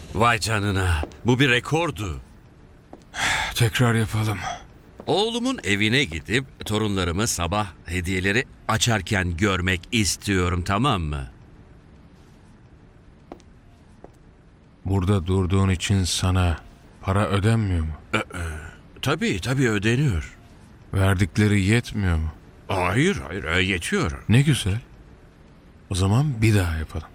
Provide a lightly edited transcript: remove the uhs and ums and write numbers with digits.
Vay canına. Bu bir rekordu. Tekrar yapalım. Oğlumun evine gidip torunlarımı sabah hediyeleri açarken görmek istiyorum, tamam mı? Burada durduğun için sana para ödenmiyor mu? Tabii ödeniyor. Verdikleri yetmiyor mu? Hayır, yetiyor. Ne güzel. O zaman bir daha yapalım.